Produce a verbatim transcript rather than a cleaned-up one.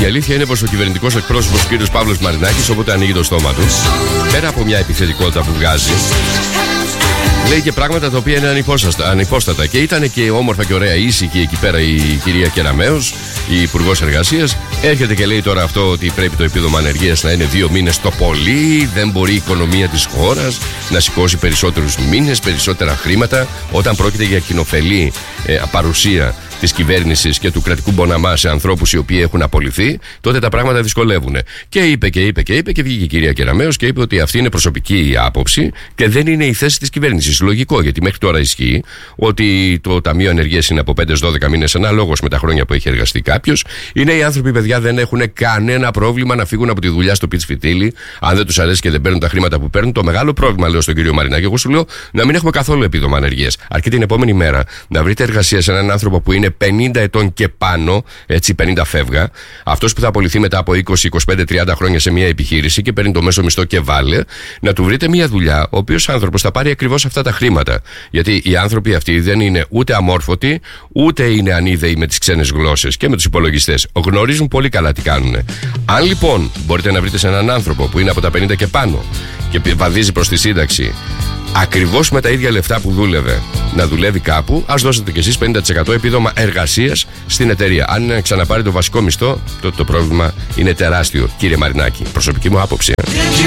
Η αλήθεια είναι πως ο κυβερνητικός εκπρόσωπος ο κ. Παύλος Μαρινάκης, όποτε ανοίγει το στόμα του, πέρα από μια επιθετικότητα που βγάζει, λέει και πράγματα τα οποία είναι ανυπόστατα. Και ήταν και όμορφα και ωραία ήσυχη εκεί πέρα η κυρία Κεραμέως, η Υπουργός Εργασίας. Έρχεται και λέει τώρα αυτό ότι πρέπει το επίδομα ανεργίας να είναι δύο μήνες το πολύ. Δεν μπορεί η οικονομία της χώρας να σηκώσει περισσότερους μήνες, περισσότερα χρήματα, όταν πρόκειται για κοινοφελή ε, παρουσία της κυβέρνησης και του κρατικού μποναμά σε ανθρώπους οι οποίοι έχουν απολυθεί, τότε τα πράγματα δυσκολεύουν. Και είπε και είπε και είπε και βγήκε η κυρία Κεραμέως και είπε ότι αυτή είναι προσωπική άποψη και δεν είναι η θέση της κυβέρνησης. Λογικό, γιατί μέχρι τώρα ισχύει ότι το Ταμείο Ανεργίας είναι από πέντε έως δώδεκα μήνες, ανάλογος με τα χρόνια που έχει εργαστεί κάποιος. Είναι οι άνθρωποι, παιδιά, δεν έχουν κανένα πρόβλημα να φύγουν από τη δουλειά στο πιτς φιτίλι, αν δεν τους αρέσει και δεν παίρνουν τα χρήματα που παίρνουν. Το μεγάλο πρόβλημα, λέω στον κύριο Μαρινάκη, εγώ σου λέω να μην έχουμε καθόλου επίδομα ανεργίας. Αρκεί την επόμενη μέρα να βρείτε εργασία σε έναν άνθρωπο που είναι πενήντα ετών και πάνω, έτσι πενήντα φεύγα, αυτός που θα απολυθεί μετά από είκοσι, είκοσι πέντε, τριάντα χρόνια σε μια επιχείρηση και παίρνει το μέσο μισθό και βάλε, να του βρείτε μια δουλειά, ο οποίος άνθρωπος θα πάρει ακριβώς αυτά τα χρήματα. Γιατί οι άνθρωποι αυτοί δεν είναι ούτε αμόρφωτοι, ούτε είναι ανίδεοι με τις ξένες γλώσσες και με τους υπολογιστές. Γνωρίζουν πολύ καλά τι κάνουν. Αν λοιπόν μπορείτε να βρείτε σε έναν άνθρωπο που είναι από τα πενήντα και πάνω και βαδίζει προς τη σύνταξη, ακριβώς με τα ίδια λεφτά που δούλευε, να δουλεύει κάπου, ας δώσετε κι εσείς πενήντα τοις εκατό επίδομα εργασίας στην εταιρεία. Αν ξαναπάρει το βασικό μισθό, τότε το πρόβλημα είναι τεράστιο, κύριε Μαρινάκη. Προσωπική μου άποψη.